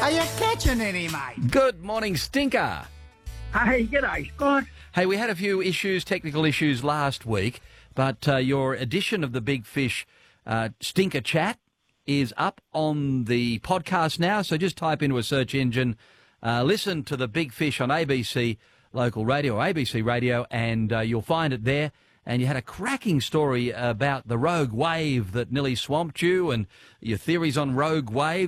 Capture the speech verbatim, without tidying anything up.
Are you catching any, mate? Good morning, Stinker. Hey, g'day, Scott. Hey, we had a few issues, technical issues last week, but uh, your edition of the Big Fish uh, Stinker Chat is up on the podcast now, so just type into a search engine, uh, listen to the Big Fish on A B C Local Radio, or A B C Radio, and uh, you'll find it there. And you had a cracking story about the rogue wave that nearly swamped you and your theories on rogue waves.